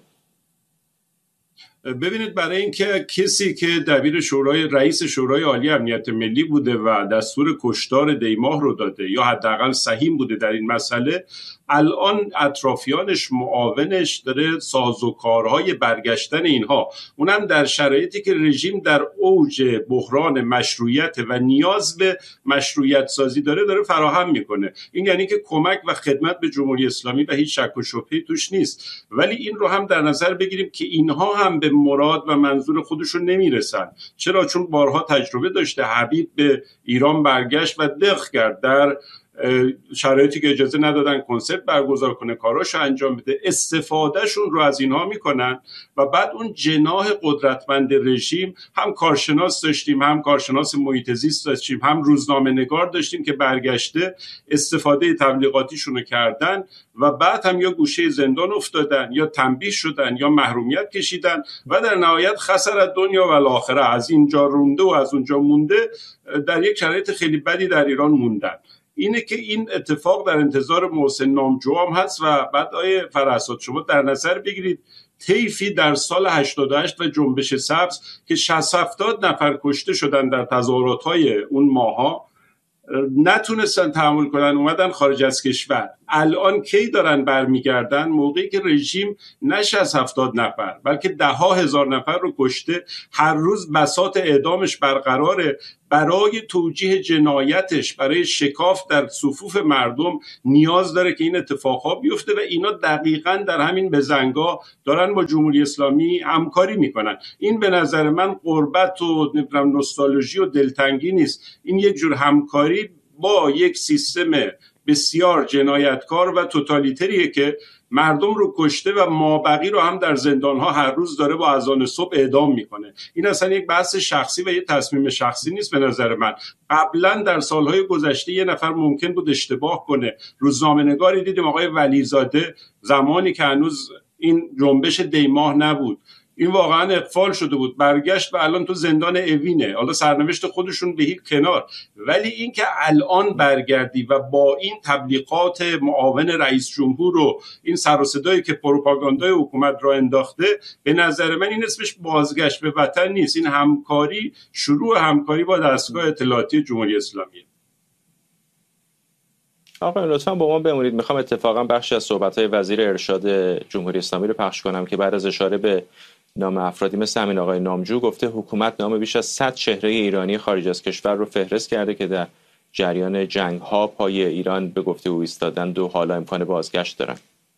ببینید، برای اینکه کسی که دبیر شورای رئیس شورای عالی امنیت ملی بوده و دستور کشتار دیماه رو داده یا حداقل سهیم بوده در این مسئله، الان اطرافیانش، معاونش داره سازوکارهای برگشتن اینها، اونم در شرایطی که رژیم در اوج بحران مشروعیت و نیاز به مشروعیت سازی داره داره فراهم میکنه. این یعنی که کمک و خدمت به جمهوری اسلامی و هیچ شک و شبهه‌ای توش نیست. ولی این رو هم در نظر بگیریم که اینها هم به مراد و منظور خودشون نمیرسن. چرا؟ چون بارها تجربه داشته. حبیب به ایران برگشت و دق کرد در شرایطی که اجازه ندادن کنسرت برگزار کنه، کاراشو انجام بده، استفادهشون رو از اینها میکنن و بعد اون جناح قدرتمند رژیم، هم کارشناس داشتیم، هم کارشناس محیط زیست داشتیم، هم روزنامه نگار داشتیم که برگشته استفاده تبلیغاتیشون رو کردن و بعد هم یا گوشه زندان افتادن یا تنبیه شدن یا محرومیت کشیدن و در نهایت خسارت دنیا و الاخره، از اینجا رونده و از اونجا مونده، در یک شرایط خیلی بدی در ایران موندن. اینه که این اتفاق در انتظار محسن نامجو هم هست و بعد آیه فرحزاد شما در نظر بگیرید طیفی در سال هشتاد و هشت و جنبش سبز که شصت هفتاد نفر کشته شدن در تظاهرات‌های اون ماها نتونستن تحمل کنن، اومدن خارج از کشور. الان کی دارن برمیگردن؟ موقعی که رژیم نه شصت هفتاد نفر بلکه ده ها هزار نفر رو کشته، هر روز بساط اعدامش برقراره. برای توجیه جنایتش، برای شکاف در صفوف مردم نیاز داره که این اتفاقها بیفته و اینا دقیقاً در همین بزنگاه دارن با جمهوری اسلامی همکاری میکنن. این به نظر من قربت و نوستالژی و دلتنگی نیست، این یک جور همکاری با یک سیستم بسیار جنایتکار و توتالیتریه که مردم رو کشته و مابقی رو هم در زندان‌ها هر روز داره با اذان صبح اعدام میکنه. این اصلا یک بحث شخصی و یک تصمیم شخصی نیست به نظر من. قبلا در سالهای گذشته یه نفر ممکن بود اشتباه کنه. روزنامه‌نگاری دیدیم آقای ولیزاده، زمانی که هنوز این جنبش دیماه نبود، این واقعا اقفال شده بود، برگشت و الان تو زندان اوینه. حالا سرنوشت خودشون به هیچ کنار، ولی این که الان برگردی و با این تبلیغات معاون رئیس جمهور و این سر و صدایی که پروپاگاندای حکومت را انداخته، به نظر من این اسمش بازگشت به وطن نیست، این همکاری، شروع همکاری با دستگاه اطلاعاتی جمهوری اسلامی. آقا لطفاً با ما بمونید، میخوام اتفاقا بخشی از صحبت‌های وزیر ارشاد جمهوری اسلامی رو پخش کنم که بعد از اشاره به نام افرادی مثل همین آقای نامجو گفته حکومت نام بیش از صد چهره ایرانی خارج از کشور رو فهرست کرده که در جریان جنگ‌ها پای ایران به گفته او ایستادند و حالا امکان بازگشت دارن.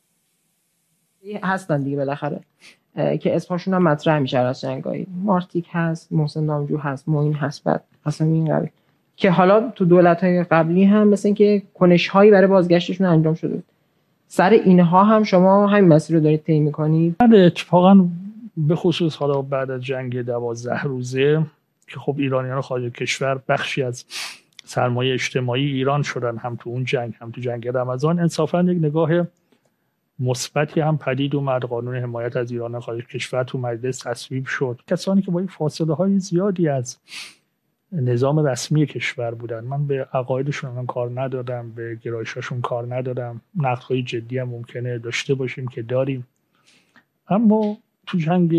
هستن دیگه بالاخره که اسمشون هم مطرح میشه از جنگ‌های. مارتیک هست، محسن نامجو هست، معین هست، بعد اصلا این قبیل که حالا تو دولت‌های قبلی هم مثلا اینکه کنش‌هایی برای بازگشتشون انجام شده. سر اینها هم شما همین مسیر رو دارید طی می‌کنید؟ بله، اتفاقاً به خصوص حالا بعد از جنگ دوازده روزه که خب ایرانیان خارج کشور بخشی از سرمایه اجتماعی ایران شدن، هم تو اون جنگ هم تو جنگ رمضان، انصافاً یک نگاه مثبتی هم پدید اومد. قانون حمایت از ایران خارج کشور تو مجلس تصویب شد. کسانی که با این فاصله های زیادی از نظام رسمی کشور بودن، من به عقایدشون هم کار ندادم، به گرایشاشون کار ندادم، نقدهای جدی هم ممکنه داشته باشیم که داریم، اما تو جنگ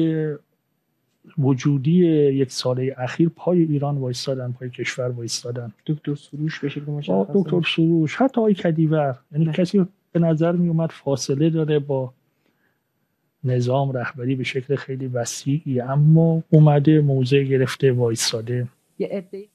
وجودی یک ساله اخیر پای ایران وایستادن، پای کشور وایستادن. دکتر سروش بشه که مشخصه، دکتر سروش، حتی آقای کدیور، یعنی کسی به نظر می اومد فاصله داره با نظام رهبری به شکل خیلی وسیعی، اما اومده موضع گرفته وایستاده. یه عده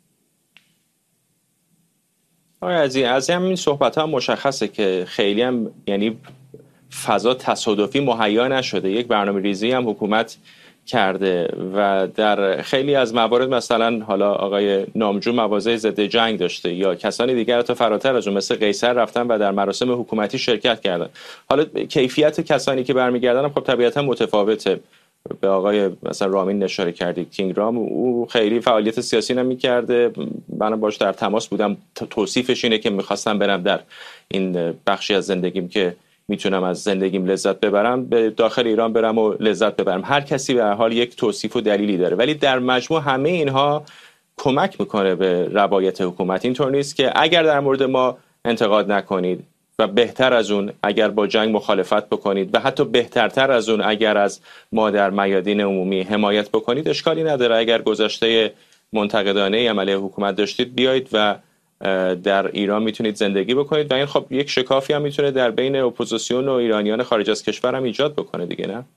آقای عزیز از همین صحبت ها مشخصه که خیلی هم یعنی فضا تصادفی مهیا نشده، یک برنامه ریزی هم حکومت کرده و در خیلی از موارد مثلا حالا آقای نامجو مواضع ضد جنگ داشته یا کسانی دیگر تا فراتر از اون مثل قیصر رفتن و در مراسم حکومتی شرکت کردن. حالا کیفیت کسانی که برمیگردن خب طبیعتا متفاوته. به آقای مثلا رامین اشاره کردید، کینگ رام، او خیلی فعالیت سیاسی نمی‌کرده، من باش در تماس بودم، توصیفش اینه که می‌خواستم برم در این بخشی از زندگیم که میتونم از زندگیم لذت ببرم، به داخل ایران برم و لذت ببرم. هر کسی به هر حال یک توصیف و دلیلی داره، ولی در مجموع همه اینها کمک میکنه به روایت حکومت. اینطور نیست که اگر در مورد ما انتقاد نکنید و بهتر از اون اگر با جنگ مخالفت بکنید و حتی بهترتر از اون اگر از ما در میادین عمومی حمایت بکنید اشکالی نداره. اگر گذشته منتقدانه عملیه حکومت داشتید بیایید و در ایران میتونید زندگی بکنید و این خب یک شکافی هم میتونه در بین اپوزیسیون و ایرانیان خارج از کشور هم ایجاد بکنه دیگه. نه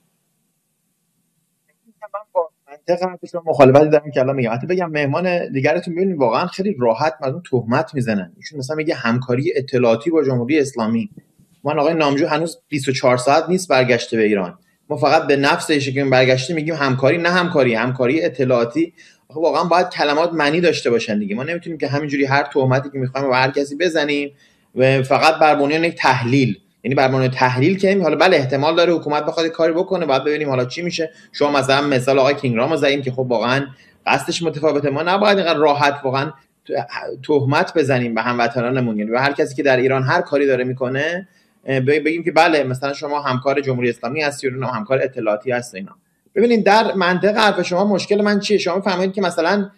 من با منطق حرفش مخالفت دارم که الان میگم. حتی بگم مهمان دیگرتون ببینید واقعا خیلی راحت مردم تهمت میزنن. ایشون مثلا میگه همکاری اطلاعاتی با جمهوری اسلامی. من آقای نامجو هنوز بیست و چهار ساعت نیست برگشته به ایران، ما فقط به نفس ایشون که برگشته میگیم همکاری، نه همکاری، همکاری اطلاعاتی. خب واقعا باید کلمات معنی داشته باشن دیگه. ما نمیتونیم که همینجوری هر تهمتی که میخوایم به هر کسی بزنیم و فقط بر بنیان یک تحلیل، یعنی بر بنیان تحلیل که حالا بله احتمال داره حکومت بخواد کاری بکنه، باید ببینیم حالا چی میشه. شما مثلا مثال آقای کینگرام رو زدیم که خب واقعا قصدش متفاوته. ما نباید اینقدر راحت واقعا تهمت بزنیم به هموطنانمون، یعنی به هر کسی که در ایران هر کاری داره میکنه بگیم که بله مثلا شما همکار جمهوری اسلامی هستی یا همکار اطلاعاتی هستی اینا. ببینید در منطق حرف شما مشکل من چیه؟ شما فهمید که مثلا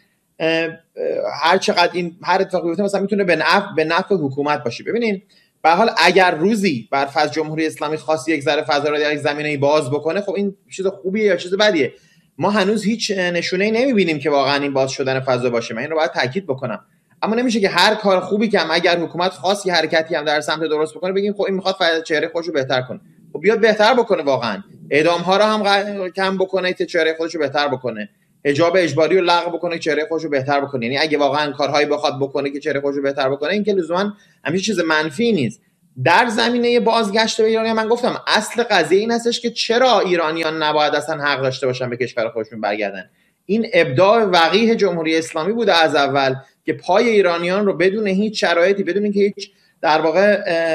هر چقدر این هر اتفاقی بیفته مثلا میتونه به نفع به نفع حکومت باشه. ببینید به هر حال اگر روزی بر فرض جمهوری اسلامی خاص یک ذره فضا رو در یک زمینه‌ای باز بکنه، خب این چیز خوبیه یا چیز بدیه؟ ما هنوز هیچ نشونه‌ای نمی‌بینیم که واقعا این باز شدن فضا باشه. من این رو باید تاکید بکنم. اما نمیشه که هر کار خوبی که هم اگر حکومت خاص یه حرکتی هم در سمت درست بکنه بگیم خب این میخواد چهره خودش رو بهتر کنه. خب بیاد بهتر بکنه، واقعا اعدام ها رو هم کم بکنه که چهره خودش رو بهتر بکنه، حجاب اجباری رو لغو بکنه که چهره خودش رو بهتر بکنه. یعنی اگه واقعا کارهایی بخواد بکنه که چهره خودش رو بهتر بکنه، این که لزوما همیشه چیز منفی نیست. در زمینه بازگشت به ایران من گفتم اصل قضیه این هستش که چرا ایرانیان نباید اصلا حق داشته باشن به کشور خودشون برگردن. این ابداع وقیح جمهوری اسلامی بوده از اول که پای ایرانیان رو بدون هیچ شرایطی، بدون اینکه هیچ در واقع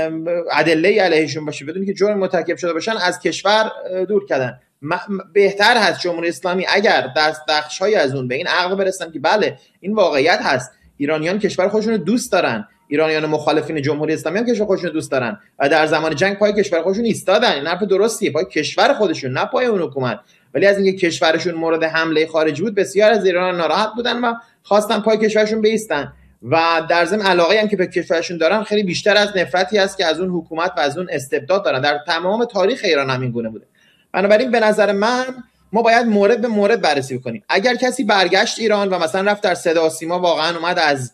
ادله علیهشون باشه، بدون اینکه جرم مرتکب شده باشن، از کشور دور کردن. بهتر هست جمهوری اسلامی اگر دست بخش‌های از اون به این عقل برسن که بله این واقعیت هست، ایرانیان کشور خودشون رو دوست دارن، ایرانیان مخالفین جمهوری اسلامی هم کشور خودشون رو دوست دارن و در زمان جنگ پای کشور خودشون ایستادن. این حرف درستیه، پای کشور خودشون نه پای اون حکومت. ولی از اینکه کشورشون مورد حمله خارجی بود بسیار از ایران ناراحت بودن و خواستن پای کشورشون بایستن و در ضمن علاقه هم که به کشورشون دارن خیلی بیشتر از نفرتی است که از اون حکومت و از اون استبداد دارن. در تمام تاریخ ایران هم این گونه بوده. بنابراین به نظر من ما باید مورد به مورد بررسی کنیم. اگر کسی برگشت ایران و مثلا رفت در صدا و سیما واقعا اومد از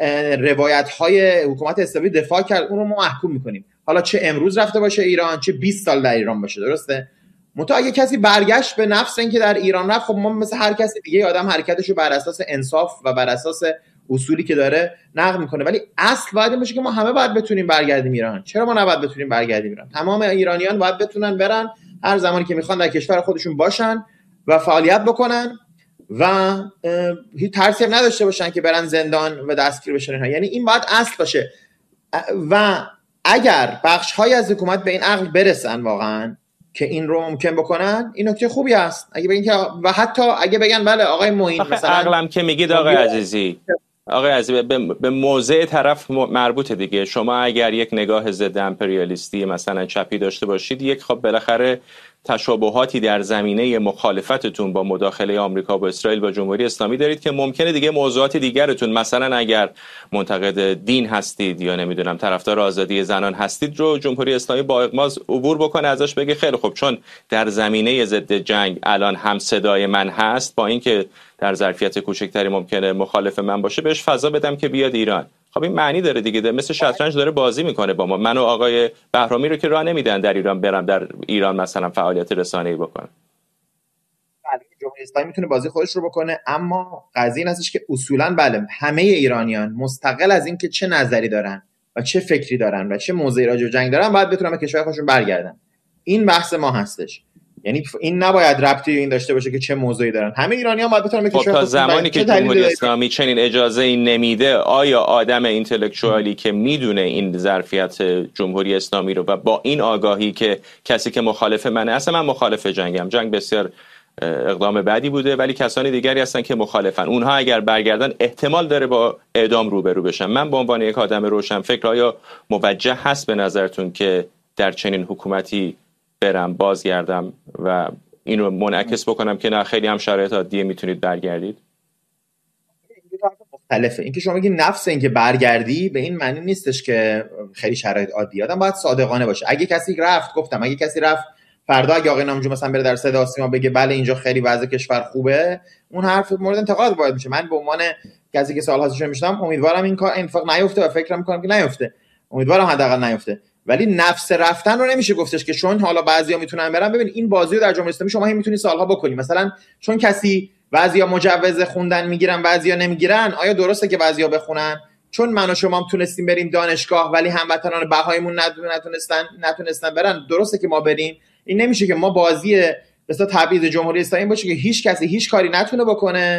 روایت‌های حکومت اسلامی دفاع کرد، اون رو ما محکوم می‌کنیم، حالا چه امروز رفته باشه ایران چه بیست سال در ایران باشه. درسته؟ منتها اگه کسی برگشت به نفس اینکه در ایران رفت، خب ما مثل هر کسی دیگه آدم حرکتش رو بر اساس انصاف و بر اساس اصولی که داره نقد میکنه. ولی اصل باید این باشه که ما همه باید بتونیم برگردیم ایران. چرا ما نباید بتونیم برگردیم ایران؟ تمام ایرانیان باید بتونن برن هر زمانی که میخوان در کشور خودشون باشن و فعالیت بکنن و هیچ ترسی هم نداشته باشن که برن زندان و دستگیر بشن. یعنی این باید اصل باشه. و اگر بخش‌های از حکومت به این عقل برسن واقعا که این رو ممکن بکنن، این نکته خوبی است. اگه بگن که و حتی اگه بگن بله آقای معین مثلا عقلم که میگید آقای عزیزی آقای عزیزی به موضع طرف مربوطه دیگه. شما اگر یک نگاه ضد امپریالیستی مثلا چپی داشته باشید، یک خب بالاخره تشابهاتی در زمینه مخالفتتون با مداخله آمریکا با اسرائیل و جمهوری اسلامی دارید که ممکنه دیگه موضوعات دیگرتون، مثلا اگر منتقد دین هستید یا نمیدونم طرفدار آزادی زنان هستید، رو جمهوری اسلامی با اغماض عبور بکنه ازش، بگه خیلی خب چون در زمینه ضد جنگ الان هم صدای من هست، با اینکه در ظرفیت کوچکتری ممکنه مخالف من باشه، بهش فضا بدم که بیاد ایران. خب این معنی داره دیگه، ده. مثل شطرنج داره بازی میکنه با ما. من و آقای بهرامی رو که راه نمیدن در ایران برم در ایران مثلا فعالیت رسانه‌ای بکنم. بله جمهوری اسلامی میتونه بازی خودش رو بکنه، اما قضیه این هستش که اصولا بله همه ایرانیان مستقل از این که چه نظری دارن و چه فکری دارن و چه موضعی راجع به جنگ دارن باید بتونن به کشور خودشون برگردن. این بحث ما هستش. یعنی این نباید ربطی این داشته باشه که چه موضوعی دارن. همه ایرانیان باید بتونن به کشور خودشون برگردن. تا زمانی که جمهوری اسلامی چنین اجازه‌ای نمیده، آیا آدم اینتלקچوالی که میدونه این ظرفیت جمهوری اسلامی رو و با این آگاهی که کسی که مخالف منه، اصلا من مخالف جنگم، جنگ بسیار اقدام بعدی بوده، ولی کسانی دیگری هستن که مخالفن، اونها اگر برگردن احتمال داره با اعدام روبرو بشن. من به عنوان یک آدم روشن فکر، آیا موجه هست به نظرتون که در چنین حکومتی برم بازگردم و این رو منعکس بکنم که نه خیلی هم شرایط عادیه میتونید برگردید؟ مختلفه. اینکه شما میگی نفس اینکه برگردی به این معنی نیستش که خیلی شرایط عادیه. آدم باید صادقانه باشه. اگه کسی رفت، گفتم اگه کسی رفت فردا اگه آقای نامجو مثلا بره در صدا سیما بگه بله اینجا خیلی وضع کشور خوبه، اون حرف مورد انتقاد باید میشه. من به عنوان کسی که سال‌ها پیش میشنم امیدوارم این کار اتفاق نیفته و فکر میکنم که نیفته. امیدوارم حداقل نیفته. ولی نفس رفتن رو نمیشه گفتش که چون حالا بعضیا میتونن برن. ببین این بازی رو در جمهوری اسلامی شما هم میتونی سالها بکنی. مثلا چون کسی بعضیا مجوز خوندن میگیرن بعضیا نمیگیرن، آیا درسته که بعضیا بخونن؟ چون من و شما هم تونستیم بریم دانشگاه ولی هموطنان بهاییمون نتونستن نتونستن برن، درسته که ما بریم. این نمیشه که ما بازی مثلا تبعیض جمهوری اسلامی باشه که هیچ کسی هیچ کاری نتونه بکنه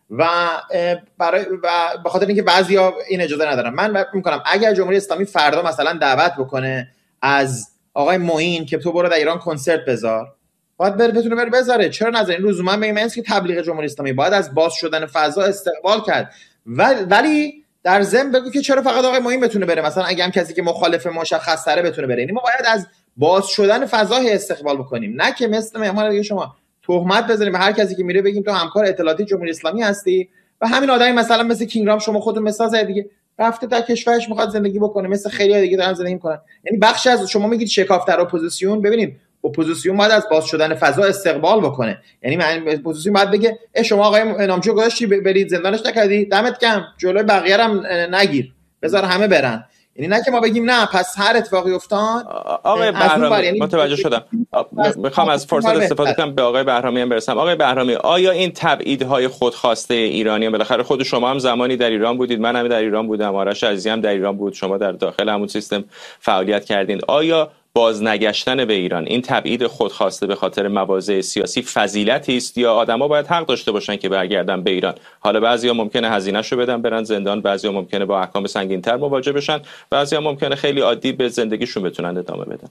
و برای و به خاطر اینکه بعضیا این اجازه ندارن. من فکر می‌کنم اگر جمهوری اسلامی فردا مثلا دعوت بکنه از آقای معین که تو برو در ایران کنسرت بذار، باید بره بتونه بره بذاره. چرا نذارین؟ لزوما به این معنی که تبلیغ جمهوری اسلامی باید از باز شدن فضا استقبال کرد، ولی در ضمن بگو که چرا فقط آقای معین بتونه بره، مثلا اگه هم کسی که مخالف مشخص تره بتونه بره. یعنی ما باید از باز شدن فضا استقبال بکنیم، نه که مثل مهمان دیگه شما تهمت بزنیم به هر کسی که میره بگیم تو همکار اطلاعاتی جمهوری اسلامی هستی و همین آدمی مثلا مثل کینگرام شما خودتون مثال زدید دیگه رفته در کشورش میخواد زندگی بکنه مثل خیلی دیگه دارن زندگی میکنن. یعنی بخشی از شما میگید شکاف در اپوزیسیون، ببینید اپوزیسیون باید از باز شدن فضا استقبال بکنه. یعنی من اپوزیسیون باید بگه ای شما آقای نامجو گذاشتی برید زندانش نکردی، دمت گرم، جلوی بقیه هم نگیر، بذار همه برن. یعنی نه که ما بگیم نه پس هر اتفاقی افتاد. آقای بهرامی یعنی متوجه شدم، میخوام از فرصت استفاده کنم به آقای بهرامی هم برسم. آقای بهرامی، آیا این تبعیدهای خودخواسته ایرانیان، بالاخره خود شما هم زمانی در ایران بودید، من هم در ایران بودم، آرش عزیزی هم در ایران بود، شما در داخل همون سیستم فعالیت کردین، آیا بازنگشتن به ایران، این تبعید خودخواسته به خاطر مواضع سیاسی فضیلتی است یا آدما باید حق داشته باشن که برگردن به ایران؟ حالا بعضیا ممکنه هزینه‌شو بدن برن زندان، بعضیا ممکنه با احکام سنگین‌تر مواجه بشن، بعضیا ممکنه خیلی عادی به زندگیشون بتونن ادامه بدن.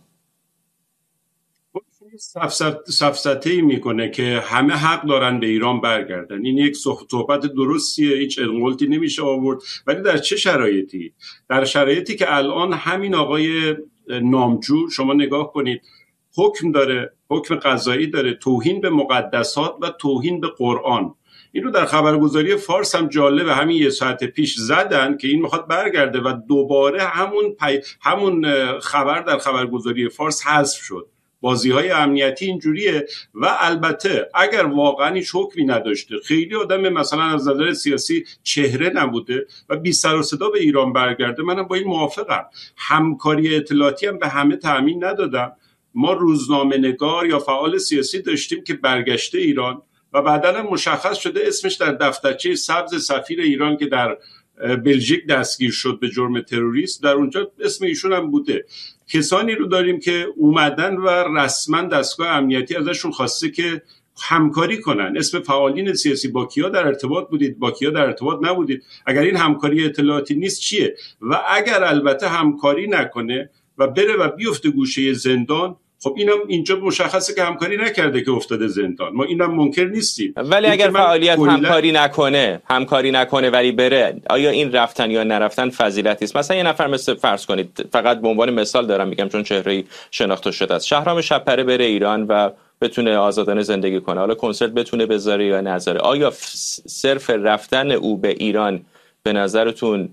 سفسطه‌ای میکنه که همه حق دارن به ایران برگردن. این یک صحبت درستیه، هیچ انقلتی نمیشه آورد، ولی در چه شرایطی؟ در شرایطی که الان همین آقای نامجو شما نگاه کنید حکم داره، حکم قضایی داره، توهین به مقدسات و توهین به قرآن. این رو در خبرگزاری فارس هم جالبه، همین یه ساعت پیش زدن که این میخواد برگرده و دوباره همون پی... همون خبر در خبرگزاری فارس حذف شد. بازی‌های امنیتی اینجوریه. و البته اگر واقعا هیچ حکمی نداشته، خیلی آدم مثلا از نظر سیاسی چهره نبوده و بی سر و صدا به ایران برگرده، منم با این موافقم. همکاری اطلاعاتی هم به همه تأمین ندادم. ما روزنامه‌نگار یا فعال سیاسی داشتیم که برگشته ایران و بعداً هم مشخص شده اسمش در دفترچه سبز سفیر ایران که در بلژیک دستگیر شد به جرم تروریست، در اونجا اسم ایشون هم بوده. کسانی رو داریم که اومدن و رسما دستگاه امنیتی ازشون خواسته که همکاری کنن. اسم فعالین سیاسی با کیا در ارتباط بودید، با کیا در ارتباط نبودید؟ اگر این همکاری اطلاعاتی نیست چیه؟ و اگر البته همکاری نکنه و بره و بیفته گوشه زندان، خب اینم اینجا مشخصه که همکاری نکرده که افتاده زندان. ما اینم منکر نیستیم. ولی اگر فعالیت کلیل... همکاری نکنه، همکاری نکنه ولی بره، آیا این رفتن یا نرفتن فضیلتی است؟ مثلا یه نفر مثل فرض کنید، فقط به عنوان مثال دارم میگم چون چهره‌ای شناخته شده است، شهرام شب‌پره بره ایران و بتونه آزادانه زندگی کنه، حالا کنسرت بتونه بذاره یا نذاره، آیا صرف رفتن او به ایران به نظرتون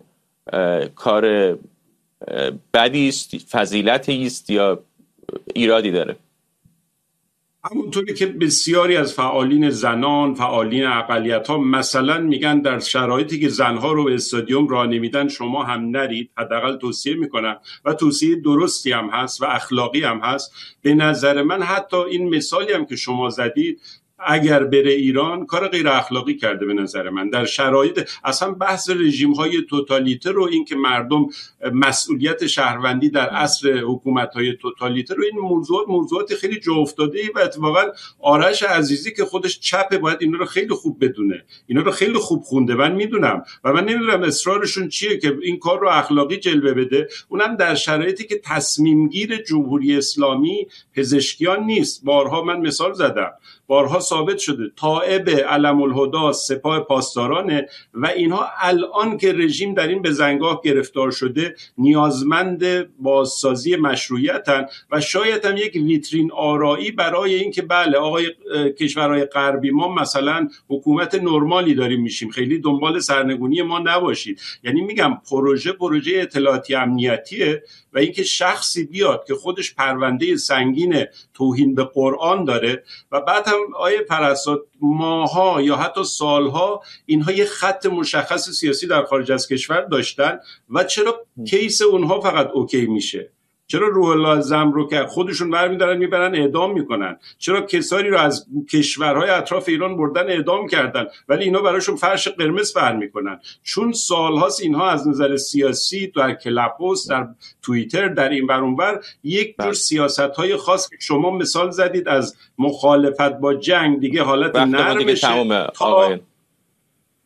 کار بدی است، فضیلتی است یا ایرادی داره؟ همونطوری که بسیاری از فعالین زنان، فعالین اقلیت‌ها مثلا میگن در شرایطی که زنها رو به استادیوم راه نمیدن شما هم نرید، حداقل توصیه میکنن و توصیه درستی هم هست و اخلاقی هم هست. به نظر من حتی این مثالی هم که شما زدید، اگر بره ایران کار غیر اخلاقی کرده به نظر من. در شرایط اصلا بحث رژیم های توتالیته رو، این که مردم مسئولیت شهروندی در عصر حکومت های توتالیته رو، این موضوعات موضوعات خیلی جا افتاده ای و اتفاقا آرش عزیزی که خودش چپه باید اینا رو خیلی خوب بدونه، اینا رو خیلی خوب خونده. من میدونم و من نمیدونم اصرارشون چیه که این کار رو اخلاقی جلوه بده، اونم در شرایطی که تصمیم گیر جمهوری اسلامی پزشکیان نیست. بارها من مثال زدم، بارها ثابت شده تائب علم الهدی سپاه پاسدارانه و اینها الان که رژیم در این بزنگاه گرفتار شده نیازمند بازسازی مشروعیتن و شاید هم یک ویترین آرایی برای این که بله آقای کشورهای غربی ما مثلا حکومت نرمالی داریم میشیم، خیلی دنبال سرنگونی ما نباشید. یعنی میگم پروژه پروژه اطلاعاتی امنیتیه و اینکه شخصی بیاد که خودش پرونده سنگین توهین به قرآن داره و بعد هم آیه پرستاد ماها یا حتی سالها اینها یه خط مشخص سیاسی در خارج از کشور داشتن و چرا کیس اونها فقط اوکی میشه؟ چرا روح الله زم رو که خودشون برمیدارن میبرن اعدام میکنن؟ چرا کسانی رو از کشورهای اطراف ایران بردن اعدام کردن ولی اینا براشون فرش قرمز فهم میکنن؟ چون سالهاست اینها از نظر سیاسی در کلاب‌هاوس، در توییتر، در این ور اون ور یک جور سیاست‌های خاص که شما مثال زدید از مخالفت با جنگ دیگه حالت نرم بشه تا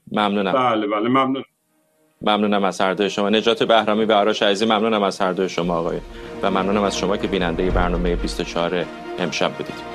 ممنونم. بله بله ممنون. ممنونم از هر دوی شما. نجات بهرامی و آرش عزیزی ممنونم از هر دوی شما آقای و ممنونم از شما که بیننده برنامه بیست و چهار امشب بودید.